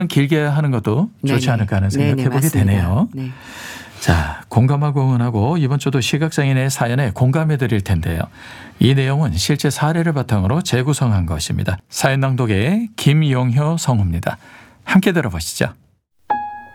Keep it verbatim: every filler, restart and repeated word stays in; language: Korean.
길게 하는 것도 좋지 네네. 않을까 하는 생각해 네네, 보게 맞습니다. 되네요. 네. 자, 공감하고 응원하고 이번 주도 시각장애인의 사연에 공감해 드릴 텐데요. 이 내용은 실제 사례를 바탕으로 재구성한 것입니다. 사연 낭독의 김용효 성우입니다. 함께 들어보시죠.